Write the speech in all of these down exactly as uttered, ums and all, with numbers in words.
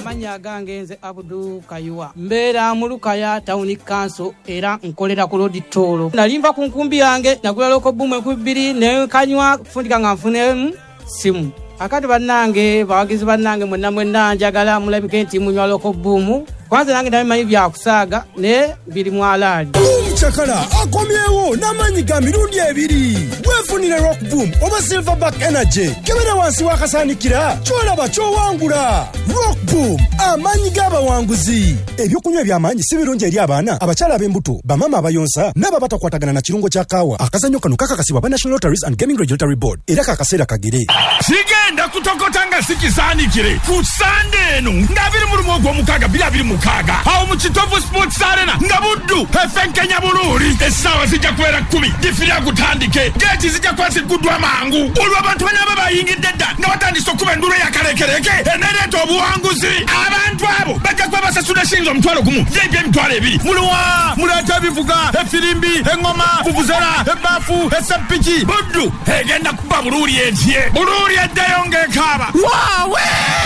Amanya gange nze Abdul Kayuwa. Mbeera mu Lukaya Town Council era nkolera ku Road Toll. Nalimba ku nkumbi yange nagula loko bumwe ku bbiri ne kanywa kufundika nga nfune simu. Akati bannange bawagizi bannange mwenna mwenna njagala mulabike nti munywa loko bumu. Kwanza nange ndamanyi bya kusaaga ne biri mwalaali. Chakala akomyewo namanyi ga mirundi ebiri. Wefunire Rock Boom oba Silverback Energy. Kebera wansi wakasanikira kyolaba kyowangula. Rock Boom amanyi g'abawanguzi. Ebyokunywa by'amanyi si birungi eri abaana abakyala ab'embuto bamama abayonsa n'aba batakwatagana na kirungo kya kaawa. Akazanyo kano kakakasibwa ba National Lotteries and Gaming Regulatory Board era kakaseera kagere. Sigenda kutokotanga sikisanikire ku Sunday eno ngabiri mu rumo gw'omukaga birabiri mukaga awo mu Kitovu Sports Arena ngabuddu efenkenya buluri esawa zijja kwera kumi difira kutandike geti zijja kwasi kudwa mangu olwa abantu banyaba bayingidde dda nga batandise okuba enduro ya kalekereke enereto obuwanguzi abantu abo bajja kuba basasula shinzo omutwalo gumu yebye emitwalo ebiri muluwa muleta bivuga efirimbi engoma vuvuzela ebafu esapiki buddu egenda kuba buluri etye buluri eddeyo ng'ekaaba wawe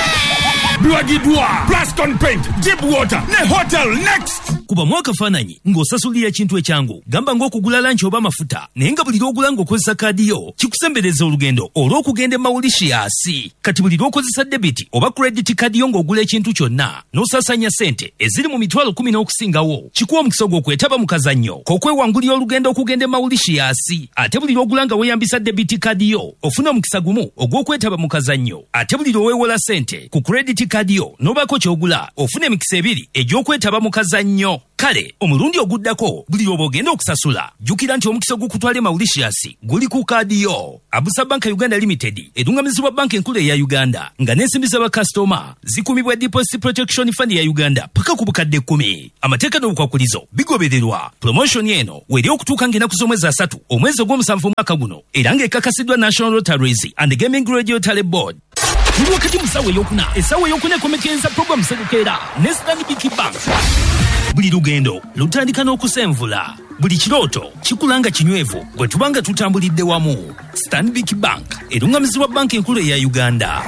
biwagidwa Plaston Paint Deep Water ne Hotel Next kuba mwaka fananyi ng'osasulira ekintu ekyangu gamba ng'okugula lanchi oba mafuta naye nga buli lw'ogula ng'okozesa kaadi yo kikusembereza olugendo olw'okugenda e Mauritius. Kati buli lw'okozesa debiti oba credit kaadi yo ng'ogula ekintu kyonna n'osaasanya ssente eziri mu mitwalo kumi n'okusingawo kikuwa omukisa gw'okwetaba mu kazannyo k'okwewangulira olugendo okugenda e Mauritius. Ate buli lw'ogula nga weeyambisa debiti kaadi yo ofuna omukisa gumu ogw'okwetaba mu kazannyo. Ate buli lw'oweewola ssente ku credit kaadi yo n'obaako ky'ogula ofuna emikisa ebiri egy'okwetaba mu kazannyo. Kale omulundi oguddako buli lw'oba ogenda okusasula jjukira nti omukisa ogw'okutwala e Mauritius guli ku kaadi yo. Abusa Bank Uganda Limited edungamizibwa banka enkulu eya Uganda nga n'ensimbi z'abakasitoma zikumibwa Deposit Protection Fund ya Uganda paka ku bukadde kkumi. Amateeka n'obukwakulizo bigobererwa. Promotion eno weri okutuuka ng'ennaku z'omwezi asatu omwezi ogw'omusanvu omwaka guno era ng'ekakasiddwa National Lotteries and Gaming Regulatory Board. Tuli wakati musawo eyokuna esawo eyokuna ekomekenza program serukeera ne Stanbic Bank. Buli lugendo lutandika n'okusenvula. Buli kirooto kikulanga kinywevu bwe tubanga tutambulidde wamu. Stanbic Bank erungamizibwa banka enkulu eya Uganda.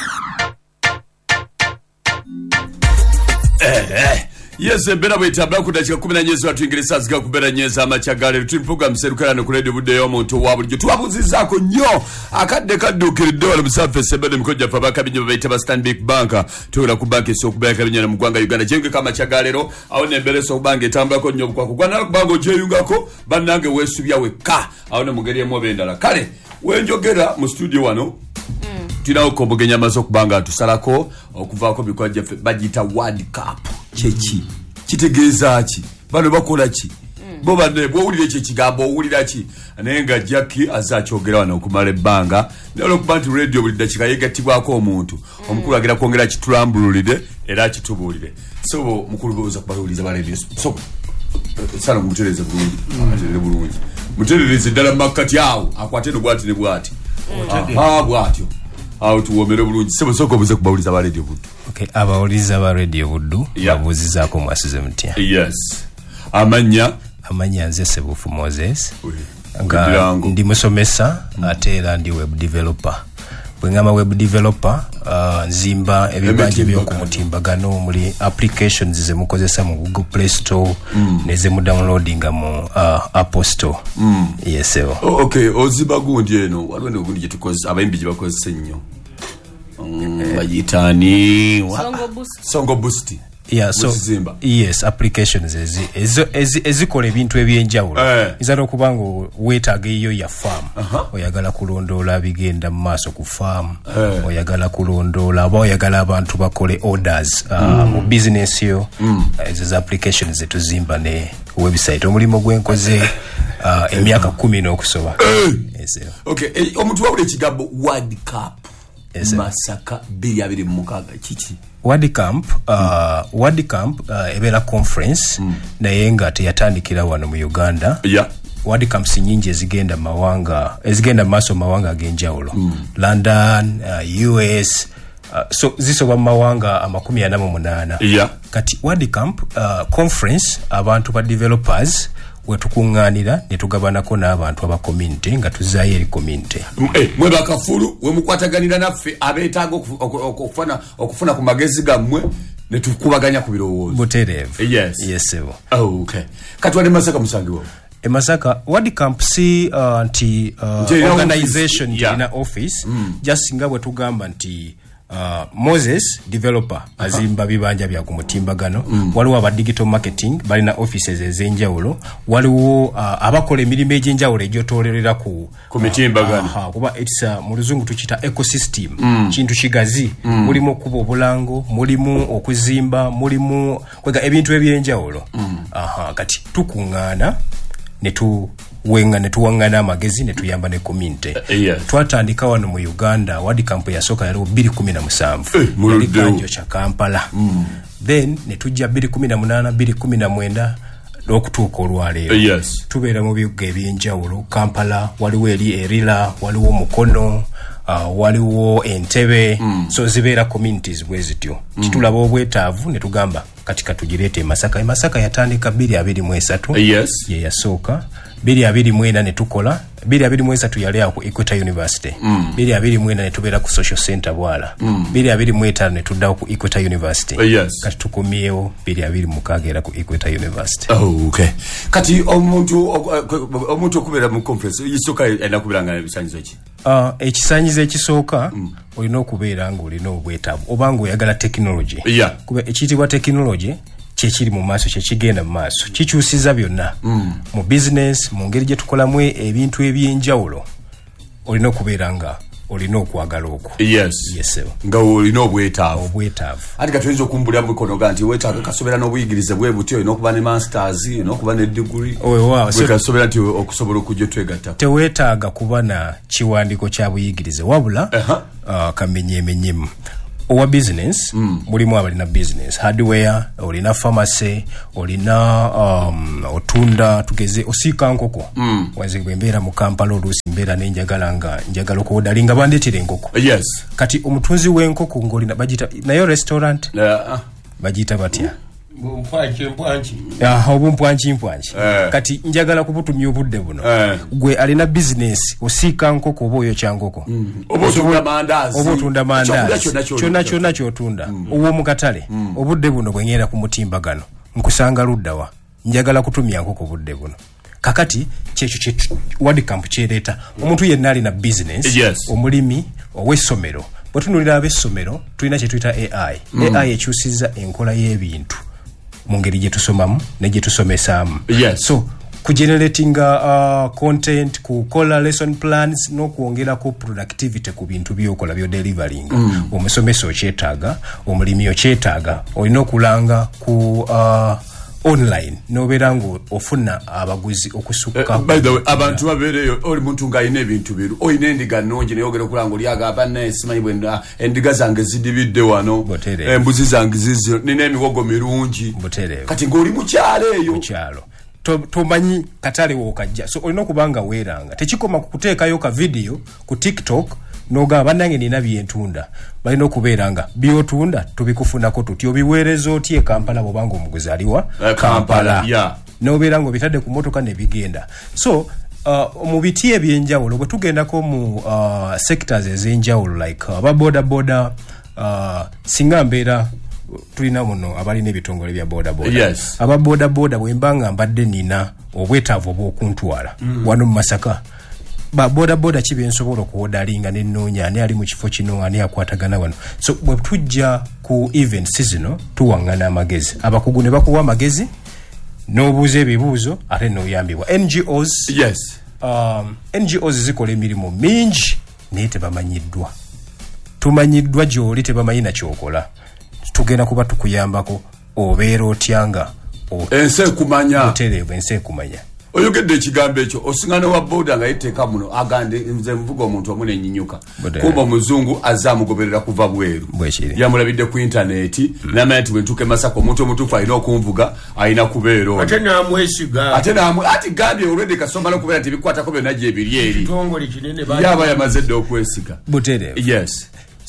Eh eh Yes, mbera bwetambula ku dakika kumi na nnya watu Ingereza zika kubera nyeza amachagale tuli program serukalana ku radio budde y'omuntu wa bulijjo tubabuzizaako nnyo akadde kadduukiridde wala mu surface ebadde mikoja fa bakabinyo bayita ba Stanbic Bank tuula ku bank esokubera kabinyo mu ggwanga Uganda jenge kama chagalero awo ne mbere so bank etambulako nnyo kwa kugwana kubango jeyungako bannange weesubya wekka awo ne mugeri emobendala kale wenjogera mu studio wano Tinawo kobogenya maso kubanga tusalako okuvaako bikwaje bagita World Cup chechi kitegeeza ki bano bakola ki bo bane bo ulire che kigambo ulira ki anenga Jackie azakyogera wano okumala ebbanga nalo kubantu radio buli dakika yegatibwako omuntu omukulu agera kwongera kitulambululide era kitubulire so mukulu boza kubaluliza ba radio so sala mutereze bulungi mutereze bulungi mutereze dala makati yawo akwate no bwati ne bwati ah bwatyo awo tuwomere bulungi sebo soko buze kubawuliza ba radio buddu. Okay, abawuliza ba radio buddu babuzizaako mwasize mutya. Yes. Amanya amanya nze Sebufu Moses nga ndi musomesa mm. ate era ndi web developer. Bwengama web developer uh, nzimba ebibanje by'oku mutimbagano muri applications ze mukozesa mu Google Play Store mm. neze mu downloading mu uh, Apple Store. Mm. Yes sir. Oh, okay, oziba gundi eno waliwo ne gundi gyetukoze abayimbi gye bakozesa nnyo. Mm, bayitani Songo Boost. Songo Boost. Yeah, so Zimba. Yes, applications ezi ezi ezi ezikola ebintu ebyenjawulo. Eh. Izalo kubanga wetaaga iyo ya farm. Uh-huh. Oyagala kulondoola bigenda mu maaso ku farm. Eh. Oyagala kulondoola aba oyagala abantu bakole orders uh, mm. mu business yo. Mm. Ezo applications zetuzimba ne website omulimo gwenkoze uh, emyaka kumi n'okusoba. Eh. Yes. Okay, eh, omuntu wabule kigambo World Cup. Yes, Masaka biri abiri mu mukaga kiki. World Camp uh, World Camp uh, ebera conference mm. naye nga teyatandikira wano mu Uganda. Yeah. World Camps nyingi ezigenda mawanga ezigenda maso mawanga agenjawulo. Mm. London, uh, U S uh, so zisoba mawanga amakumi ana mu munana. Yeah. Kati World Camp uh, conference abantu ba developers wetukunganira netugabanako n'abantu aba community nga tuzayo eri community eh mwe bakafulu we mukwataganira naffe abeetaaga okufuna okufuna ku magezi gammwe netukubaganya ku birowoozo buterevu yes yes sebo oh okay katwale Masaka musangiwo e Masaka wadi camp si uh, nti uh, organization yeah. ina office mm. just nga bwe tugamba nti Uh, Moses developer azimba bibanja bya kumutimbagano mm. waliwo aba digital marketing balina offices ezenjawulo waliwo uh, abakola emirimu egy'enjawulo egyotolerera ku kumitimbagano uh, uh, kuba it's uh, mu luzungu tukita ecosystem mm. kintu kigazi mm. mulimu okuba obulango mulimu okuzimba mulimu kwega ebintu ebyenjawulo mm. aha kati tukungana netu wenga netuwangana amagezi netuyamba ne community uh, yes. twatandika wano mu Uganda wadi camp ya soka yaliwo bbiri kumi na musanvu eh, yali kanjo cha Kampala mm. then netujja bbiri kumi na munaana bbiri kumi na mwenda okutuuka olwaleero uh, yes. tubeera mu bibuga ebyenjawulo Kampala waliwo eri Erila waliwo Mukono uh, waliwo Entebbe mm. so zibeera communities bwe zityo mm. kitulaba obwetaavu netugamba katika tujirete Masaka Masaka yatandika bbiri abiri mu esatu uh, yes. ye yasooka bbiri abiri mu ena ne tukola bbiri abiri mu esatu yali ku Equator University mm. bbiri abiri mu ena ne tubeera ku Social Center Bwala mm. bbiri abiri mu etaano ne tuddawo ku Equator University uh, yes. kati tukomyewo bbiri abiri mu mukaaga era ku Equator University oh okay kati omuntu omuntu okubeera mu conference yisoka ena kubiranga ebisanyizo ki uh, ekisanyizo ekisooka mm. olina okubeera nga olina obwetaavu obanga oyagala technology yeah. kuba ekiyitibwa technology kyekiri mu maaso kyekigenda mu maaso kikyusiza byonna mm. mu business mu ngeri gye tukolamu ebintu ebyenjawulo olina okubeera nga olina okwagala okwo yes yes nga olina obwetaavu obwetaavu ati katuyinza okumbulira mu mikono ga nti wetaaga kasobera n'obuyigirize bwe butyo olina okuba ne masters olina okuba ne degree weewaawo so, kasobera nti okusobola okujja twegatta teweetaaga kuba na kiwandiiko kya buyigirize wabula uh-huh. uh, kamenyeemenyemu owa business mm. mulimu abalina business hardware olina pharmacy olina um, otunda tugeze osika nkoko mm. wazingwe mbeera mu Kampala oluusi mbeera nenjagala nga njagala okudalinga bandetire enkoko yes kati omutunzi w'enkoko ng'olina bagita nayo restaurant uh, bagita batya mpwanchi mpwanchi ah obumpwanchi mpwanchi uh, kati njagala kubutumya obudde buno uh, gwe alina business osika nkoko oboyo kyangoko mm. obotunda mandazi obotunda mandazi kyonna kyonna kyotunda mm. owo mu katale mm. obudde buno bwenyera ku mutimbagano nkusanga luddawa njagala kutumya nkoko obudde buno kakati kyekyo kye wadi camp kyereta omuntu yenna alina business yes. omulimi ow'essomero bwetunulira ab'essomero tulina kye tuyita A I mm. A I ekyusiza enkola y'ebintu mu ngeri gye tusomamu ne gye tusomesaamu yes. so kugeneratinga uh, content kukola lesson plans n'okwongerako productivity ku bintu byokola byo delivering mm. omusomesa okyetaaga omulimi okyetaaga olina okulanga ku uh, online nobeera nga ofuna abaguzi okusukka uh, by the way abantu babeereyo oli muntu ng'alina ebintu biru olina endiga nnungi naye ogera okulanga oli agamba naye simanyi bwenda endiga zange zidibidde wano embuzi zange zizo nina emiwogo mirungi kati ng'oli mukyalo eyo mukyalo tomanyi katale wokajja so olina okubanga weeranga tekikoma kukuteekayo ka video ku TikTok noga banange nina byentunda balina okubeera nga byotunda tubikufunako tuti obiweereza otya e Kampala bwobanga omuguzi aliwa uh, Kampala yeah. nobeera nga obitadde ku motoka ne bigenda so uh, mu biti ebyenjawulo bwe tugendako mu uh, sectors ez'enjawulo like aba uh, boda boda uh, singa mbeera tulina muno abalina ebitongole bya boda boda yes. aba boda boda bwembanga mbadde nina obwetaavu obw'okuntwala mm. wano mu Masaka ba boda boda kibensobola okuwodalinga n'ennoonya ani ali mu kifo kino ani akwatagana wano so bwe tujja ku event season tuwangana amagezi abakugu ne bakuwa amagezi n'obuuza ebibuuzo ate n'oyambibwa N G Os yes. um, N G Os zikola emirimu mingi naye tebamanyiddwa tumanyiddwa gy'oli tebamanyi na kyokola tugenda kuba tukuyambako obeera otyanga ensi ekumanya otereebwa ensi ekumanya oyogedde ekigambo ekyo osingana wa boda nga yeteeka muno agande nze mvuga omuntu omu nenyinyuka kumba omuzungu azze amugoberera kuva bweru yamulabidde ku intaneti mm. namanya nti bwentuuka e Masaka omuntu omutuufu alina okunvuga alina kubeera ono ate namwesiga ate namwe ati gambye olwedde kasomala okubeera nti bikwatako byonna gye biri eri kitongole kinene yaba yamaze dde okwesiga butereevu yes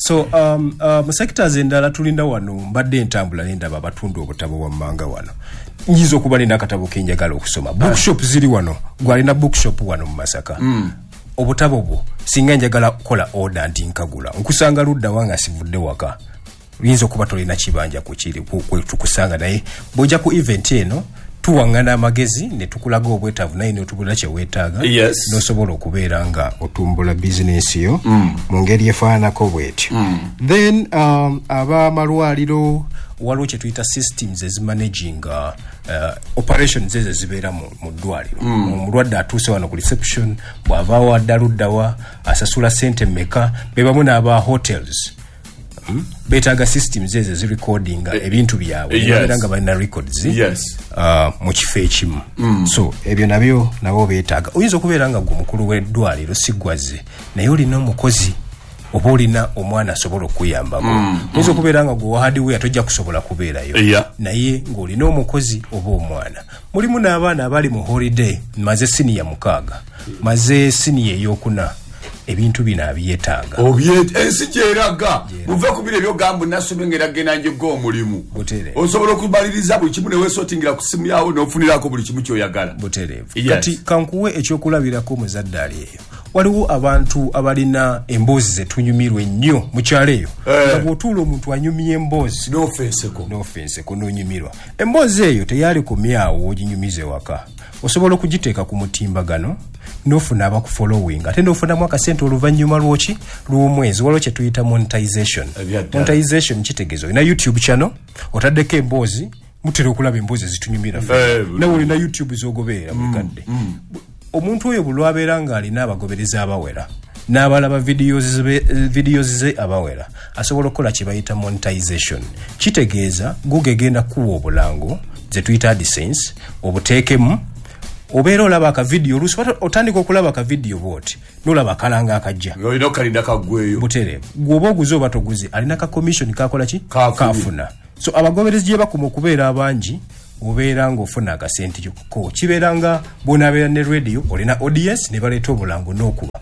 So um uh, mu sectors endala tulinda wano mbadde entambula nendaba abatunda obutabo wa manga wano nyizo kuba nina akatabo kenjagala okusoma bookshop ziri wano gwalina bookshop wano mu Masaka mm. obutabo bwo singa njagala kukola order ndi nkagula nkusanga ludda wanga sivudde waka yinzo kuba tolina kibanja ku kiri tukusanga naye boja ku event eno tuwangana amagezi ne tukulaga obwetavu naye ne tubula kye weetaaga yes. nosobola okubeera nga otumbula business yo mm. mu ngeri efaanako bwetyo mm. then um, abamalwaliro waliwo kye tuyita systems ezimanaging uh, uh, operations ezo zibeera mu, mu ddwaliro mm. omulwadde atuuse wano ku reception bw'avaawo addaluddawa asasula sente mmeka be bamu n'aba hotels Hmm? Betaga systems ezo zi recording uh, ebintu byabwe yes. nga balina records yes. uh, mu kifo ekimu mm. so ebyo nabyo nabo beetaga oyinza okubeera nga gwe mukulu w'eddwaliro sigwaze naye olina omukozi oba olina omwana asobola okuyambako mm. oyinza mm. okubeera nga gwe hardware tojja kusobola kubeerayo yeah. naye ng'olina omukozi oba omwana mulimu n'abaana abali mu holiday maze siniya mukaaga maze siniya eyokuna ebintu bina abyetaaga obyet ensi gyeraga muve ku bire byogamba nasomye ngera genanje go mulimu osobola okubaliriza buli kimu ne wesotingira ku simu yawo n'ofunirako buli kimu kyoyagala buterevu yes. kati kankuwe ekyokulabirako muzaddali eyo waliwo abantu abalina emboozi zetunyumirwa ennyo mu kyalo eyo nga eh. bw'otuula omuntu anyumye emboozi n'ofenseko n'ofenseko n'onyumirwa emboozi eyo teyali kumyawo oginyumize waka osobola okugiteeka ku mutimbagano nofuna aba ku following ate nofuna mwaka sente oluvannyuma lwoki lw'omwezi waliwo kye tuyita monetization monetization kitegeeza olina YouTube channel otaddeko emboozi mutera okulaba emboozi ezitunyumira eh, nawe olina YouTube z'ogoberera mukadde mm, mm. omuntu oyo bulwabeera ng'alina abagobereza abawera n'abalaba videos videos ze abawera asobola okukola kye bayita monetization kitegeeza Google egenda kuwa obulango ze tuyita AdSense obuteekemu obeera olaba aka video oluusi otandika okulaba aka video bwoti n'olaba akalanga akajja olina okalinda kagweyo butereevu gwoba oguze oba toguze alina ka commission kakola ki kafuna so abagoberezi gye bakuma okubeera abangi obeera ng'ofuna akasente ko kibeera nga bw'onaabeera ne radio olina audience ne baleeta obulango n'okuba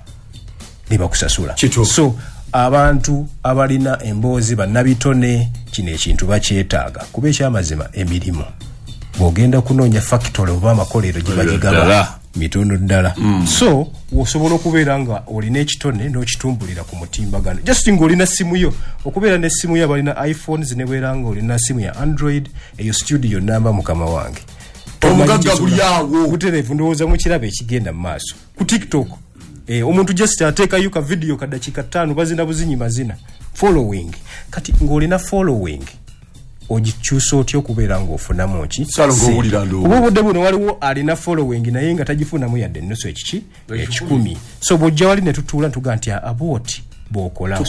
ne bakusasula so abantu abalina emboozi bannabitone kino ekintu bakyetaaga kuba ekyamazima emirimu bw'ogenda kunoonya factory oba amakolero gye bagigaba mitono ddala mm. so osobola okubeera nga olina ekitone n'okitumbulira ku mutimbagano just ng'olina simu yo okubeera ne simu yo abalina iPhones ne beera nga olina simu ya Android eyo studio namba mukama wange omugagga buli awo butereevu ndowooza mu kirabo ekigenda mu maaso ku TikTok eh, omuntu just ateekayo ka video kaddakiika ttaano bazina buzinyi mazina following kati ng'olina following ogikyusa otya okubeera ng'ofunamu ki oba obudde buno waliwo alina following naye nga tagifunamu yadde ennusu ekiki ekikumi so bw'ojja wali ne tutuula ntuga nti abooti bw'okola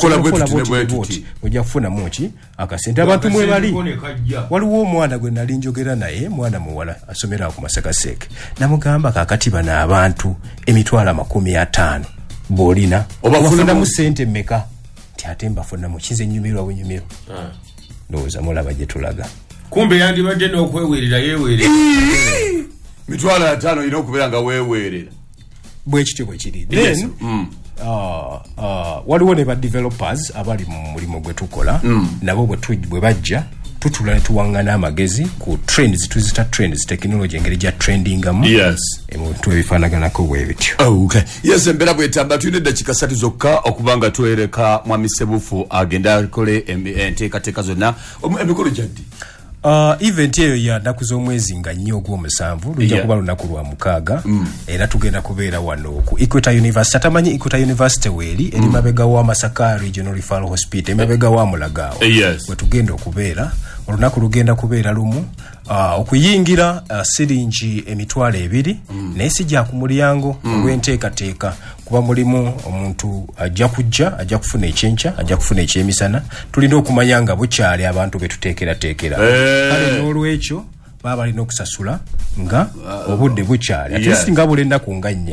ojja kufunamu ki akasente abantu mwe bali waliwo omwana gwe nali njogera naye mwana muwala asomera ku Masakaseeke namugamba kaakati bano abantu emitwalo amakumi ataano bw'olina obafunamu ssente mmeka nti ate mbafunamu kinze ennyumirwa bwenyumirwa ndowooza mulaba gye tulaga kumbe yandibadde n'okweweerera yeeweerera mitwalo ataano olina okubeera nga weeweerera bwe kityo bwe kiri then mm. uh, uh, waliwo ne badevelopers abali mu mulimu gwe tukola mm. nabo bwe bajja tutula ne tuwangana amagezi ku trends tuzita trends technology engeri gya trendingamu yes emuntu ebifaanaganako bwe bityo oh, okay yes embeera bwetamba tulina eddakiika ssatu zokka okubanga tuwereka mwami Sebufu agenda akole enteekateeka zonna emikolo gyaddi Uh, event eyo ya nnaku z'omwezi nga nnyo ogw'omusanvu lujja yeah. kuba lunaku lwa mukaaga mm. era tugenda kubeera wano ku Equator University atamanyi Equator University weeri eri mm. mabega wa Masaka Regional Referral Hospital mabega wa Mulagao yes. we tugenda okubeera olunaku lugenda kubeera lumu uh, okuyingira uh, siringi emitwalo ebiri mm. naye sijja ku mulyango mm. olw'enteekateeka kuba mulimu omuntu ajja kujja ajja kufuna ekyenkya ajja kufuna ekyemisana tulina okumanya nga bukyali abantu betuteekerateekera kale hey. n'olwekyo baba balina okusasula nga obudde bukyali ate yeah. singa bulenda ku nga nnya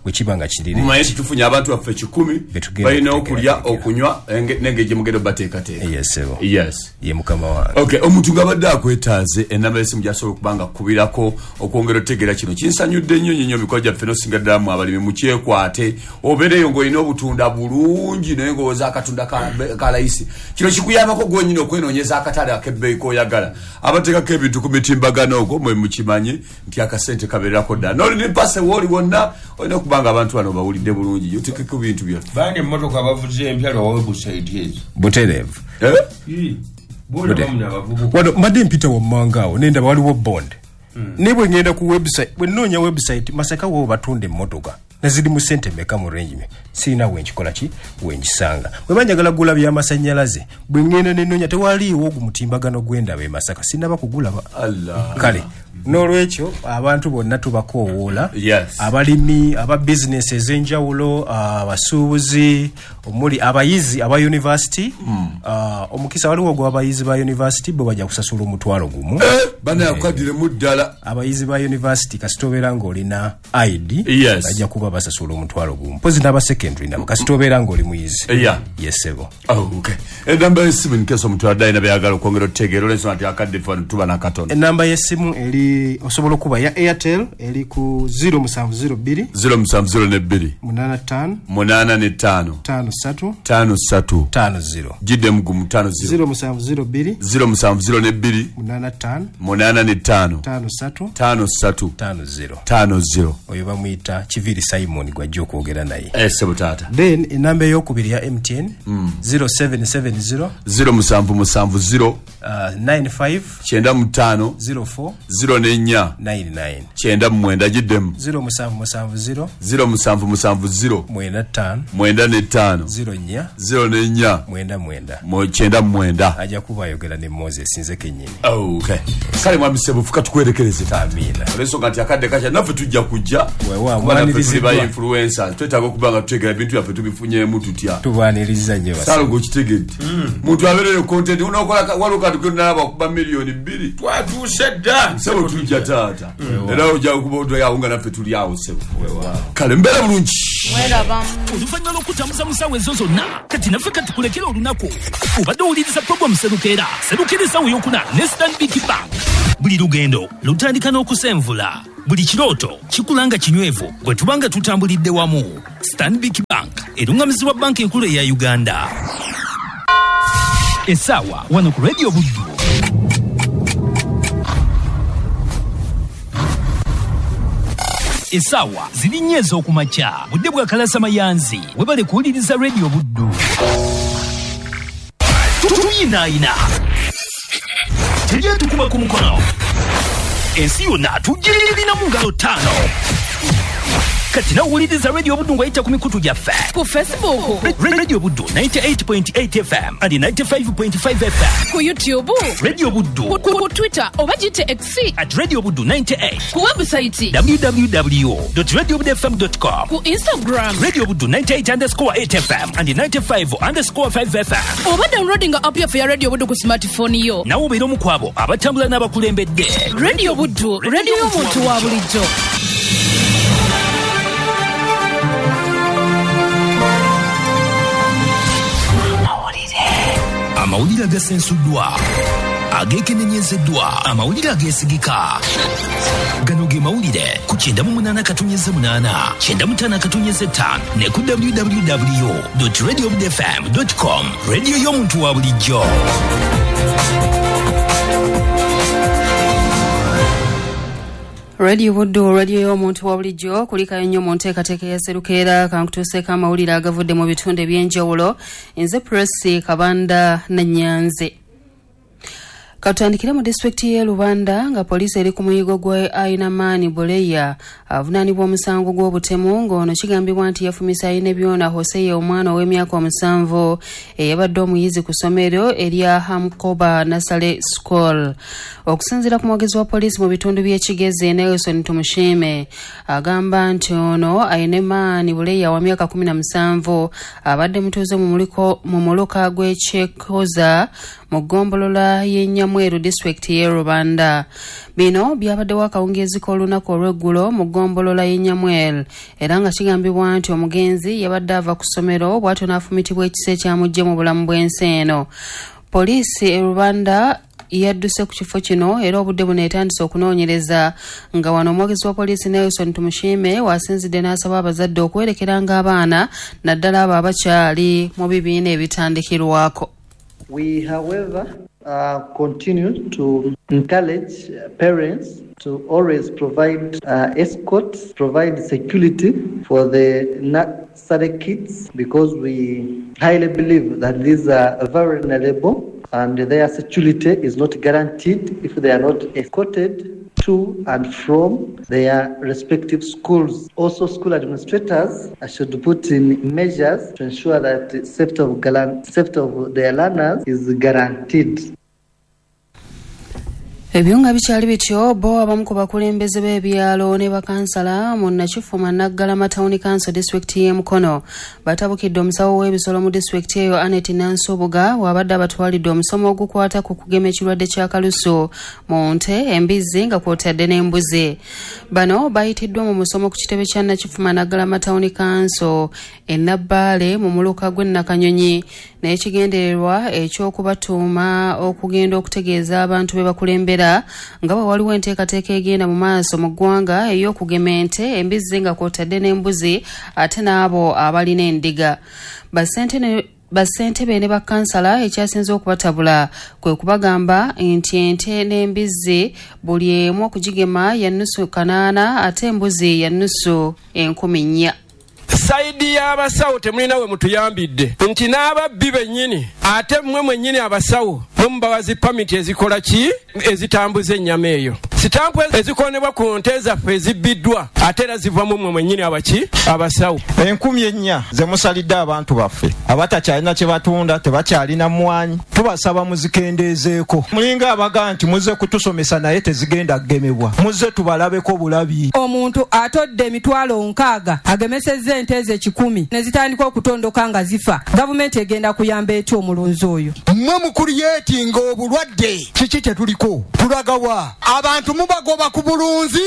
wekibanga kirire mmaye tufunya abantu baffe kikumi balina okulya okunywa nengeje mugendo bateekateeka yes yes ye mukama wange okay omuntu ngabadde akwetaaze enamba y'essimu gyasobola okubanga kubirako okwongera otegeera kino kinsanyudde nnyo nnyo emikono gyaffe nosinga ddala mu abalimi mukyekwate obeereyo ng'olina obutunda bulungi naye ng'owoza akatunda kalayisi kino kikuyambako gwenyini okwenoonyeza akatale ak'ebbeeyi k'oyagala abateekako ebintu ku mitimbagano ogwo mwe mukimanyi nti akasente kabeererako ddala n'olina empase wooli wonna olina okubanga abantu bano bawulidde bulungi oteekeko bintu byaffe baani emmotoka bavuze empya lwa website ezo butereevu wano mbadde mpita wammanga awo nenda waliwo bond naye bwe ngenda ku website bwe nnoonya website Masaka wo batunda emmotoka naziri mu sente meka mu range me sina wenkikola ki wenkisanga bwe banjagala gula by'amasannyalaze bwe ngenda ne nnoonya tewaliiwo ogumutimbagano gwenda be Masaka sinaba kugula ba Allah kale n'olwekyo abantu bonna tubakoowoola yes. abalimi aba business ez'enjawulo abasuubuzi omuli abayizi aba university mm. uh, omukisa waliwo gwa abayizi ba university bo bajja kusasula omutwalo gumu eh, bana yakadire muddala abayizi ba university kasitobera ng'olina I D yes. bajja kuba basasula omutwalo gumu pozi n'aba secondary nabo kasitobera ng'oli muyizi yeah. yes ebo oh, okay. enamba y'essimu nkeso omutwalo ddala ina byagala okwongera otegeera olensonga nti akadde fano tuba nakatono enamba y'essimu eri osobola okuba ya Airtel eri ku zero seven zero two zero seven zero ne bbiri munana ttaano munana ne ttaano ttaano ssatu ttaano ssatu ttaano zero jidde mugumu ttaano zero seven zero two zero seven zero ne bbiri munana ttaano munana ne ttaano ttaano ssatu ttaano ssatu ttaano zero ttaano zero oyo bamuyita Kiviri Simon gwajja okwogera naye ese butaata then enamba ey'okubiri ya M T N mm. zero seven seven zero zero seven seven zero uh, nine five kyenda mu ttaano zero four zero n'ennya nine nine kyenda mu mwenda jiddemu zero seven seven zero zero seven seven zero mwenda ttaano mwenda ne ttaano zero nnya zero n'ennya mwenda mwenda mu kyenda mu mwenda ajja kuba ayogera ne Moses nze kennyini oh, okay. kale mwami Sebo fuka tukwerekereze amina olensonga nti akadde kakya naffe tujja kujja kuba tuli ba influencers twetaaga okubanga tutegeera ebintu byaffe tubifunyeemu tutya tubaaniriza nnyo salongo kitegedde muntu abeerere content unokola waliwo kantu nalaba okuba miliyoni bbiri twatuuse dda Sebo tujja taata era ojja okuba odoyawo nga naffe tuli awo Sebo kale mbeera bulungi oluvannyuma lw'okutamuza mu ssaawa ezo zonna kati naffe katukulekera olunaku obadde owuliriza puroguramu serukeera serukeera essaawa ey'okuna ne Stanbic Bank buli lugendo lutandika n'okusenvula buli kirooto kikulanga kinywevu bwe tubanga tutambulidde wamu Stanbic Bank erungamizibwa banka enkulu eya Uganda essaawa wano ku Radio Buddu essaawa ziri nnyo ez'okumakya budde bwa kalasa mayanzi webale kuwuliriza Radio Buddu tuyinaayina teryetukuba ku mukono ensi yonna tugirina mu ngalo ttaano kati nawuliriza Radio Buddu ng'ayita ku mikutu gyaffe ku Facebook Radio Buddu ninety-eight point eight F M and ninety-five point five F M ku YouTube Radio Buddu ku, ku, ku Twitter oba gite X at Radio Buddu ninety-eight ku website w w w dot radio buddu f m dot com ku Instagram Radio Buddu ninety-eight underscore eight F M and ninety-five underscore five F M oba downloading app yaffe ya Radio Buddu ku smartphone yo nawe obeera omu ku abo abatambula n'abakulembedde Radio Buddu radio y'omuntu wa bulijjo amawulire agasensuddwa ageekenenyezeddwa amawulire ageesigika gano ge mawulire ku kyenda mu munaana katonyeze munaana kyenda mu ttaano katonyeze ttaano ne ku w w w dot radio buddu f m dot com rediyo y'omuntu wa bulijjo Radio Buddu radio y'omuntu wa bulijjo kulikayo nnyo mu nteekateeka ya serukeera kankutuuseeko amawulire agavudde mu bitundu eby'enjawulo nze Presi Kabanda Nanyanze. Katandikira mu disitulikiti y'e Lubanda nga poliisi eri ku muyigo gwa Ainamani Boleya avunaanibwa omusango gw'obutemu ng'ono kigambibwa nti yafumisa Ayinebyoona Hosea omwana ow'emyaka omusanvu eyabadde omuyizi ku ssomero erya Hamkoba Nasale School. Okusinziira ku mwogezi wa poliisi mu bitundu by'ekigezi Nelson Tumushime agamba nti ono Ainamani Boleya wa myaka kumi na musanvu abadde mutuuze mu muluka gw'e Chekoza mu ggombolola y'e Nyamweru district y'e Rubanda. Bino byabaddewo akawungeezi k'olunaku olw'eggulo mu ggombolola y'e Nyamweru era nga kigambibwa nti omugenzi yabadde ava ku ssomero bw'atyo n'afumitibwa ekisa ekyamujje mu bulamu bw'ensi eno. Poliisi e Rubanda yadduse ku kifo kino era obudde buno etandise okunoonyereza nga wano omwogezi wa poliisi Nelson Tumushime wasinzidde n'asaba abazadde okuwerekeranga abaana naddala abo abakyali mu bibiina ebitandikirwako. We, however, uh, continue to encourage parents to always provide uh, escorts, provide security for the nursery kids, because we highly believe that these are vulnerable and their security is not guaranteed if they are not escorted to and from their respective schools. Also, school administrators should put in measures to ensure that the safety of, safety of their learners is guaranteed. Ebyo nga bikyali bityo bo abamu ku bakulembeze b'ebyalo ne bakansala mu Nakifuma Naggalama Town Council District y'e Mukono batabukidde omusawo w'ebisolo mu district eyo Annette Nansubuga wabadde abatwalidde omusomo ogukwata ku kugema ekirwadde kya kalusu mu nte, embizzi nga kw'otadde n'embuzi. Bano bayitiddwa mu musomo ku kitebe kya Nakifuma Naggalama Town Council e Nabbaale mu muluka gw'e Nakanyonyi n'ekigendererwa eky'okubatuuma okugenda okutegeeza abantu be bakulembera nga bwe waliwo enteekateeka egenda mu maaso mu ggwanga ey'okugema ente, embizzi nga kw'otadde n'embuzi ate n'abo abalina endiga. Bassentebe ne bakansala ekyasinze okubatabula kwe kubagamba nti ente n'embizzi buli emu okugigema ya nnusu kanaana ate embuzi ya nnusu enkumi nnya. Saidi y'abasawo temulina we mutuyambidde nti n'ababbi bennyini ate mmwe mwennyini abasawo mwe mubawazi pamiti ezikola ki ezitambuza ennyama eyo. Sitampu ezikonebwa ku nte zaffe ezibbiddwa ate era ziva mu mmwe mwennyini abaki abasawo. Enkumi ennya ze musalidde abantu baffe abatakyalina kye batunda tebakyalina mmwanyi tubasaba muzikendeezeeko. Mulinga abaga nti muze kutusomesa naye tezigenda kugemebwa, muze tubalabeko bulabi. Omuntu atodde emitwalo nkaaga agemesezza ente ze kikumi ne zitandika okutondoka nga zifa, gavumenti egenda kuyamba etya omulunzi oyo? Mmwe mukuriyeetinga obulwadde kiki tetuliko tulagawa abantu mubagoba ku bulunzi.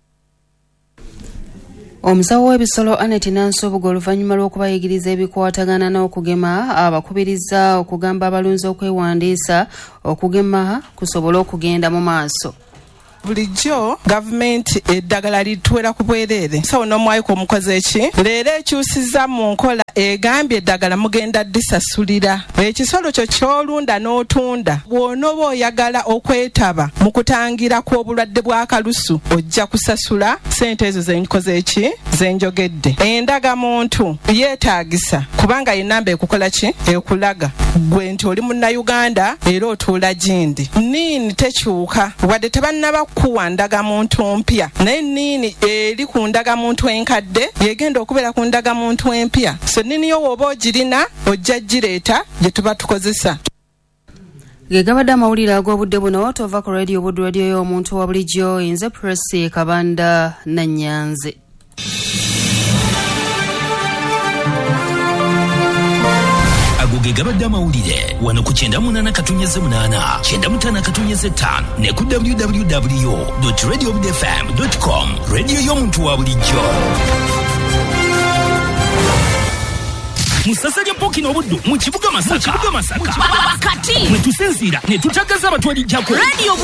Omusawo w'ebisolo Annette Nansubuga oluvannyuma lw'okubayigiriza ebikwatagana n'okugema abakubiriza okugamba abalunzi okwewandiisa okugema kusobole okugenda mu maaso. Bulijjo gavumenti eddagala litwera ku bwereere so n'omwayiko omukoze eki leero ekyusiza mu nkola egambye eddagala mugenda disasulira ekisolo kyo ky'olunda n'otunda bw'onoba oyagala okwetaba mu kutangira kw'obulwadde bwa kalusu ojja kusasula sente ezo zenkoze eki zenjogedde. Endagamuntu yeetaagisa kubanga enamba ekukola ki ekulaga gwe nti oli munnayuganda era otuula gindi. Niini tekyuka wadde tebannaba kuwa ndagamuntu mpya naye niini eri ku ndagamuntu enkadde yegenda okubeera ku ndagamuntu empya, so niini yo woba ogirina ojja gireeta gye tuba tukozesa. Ge gabadde amawulire ag'obudde buno tova ku radio Buddu radio y'omuntu wa bulijjo nze Presi Kabanda Nanyanze. Agoge gabadde amawulire wano ku kyenda munana katunnyeze munana kyenda mutaano katunnyeze ttaano ne ku w w w dot radio buddu f m dot com radio y'omuntu wa bulijjo. Musasajja Pokino Buddu mu kibuga Masaka. Mu kibuga Masaka. Wakati. Mwe tusinzira ne tutagaza abatwalijjako. Radio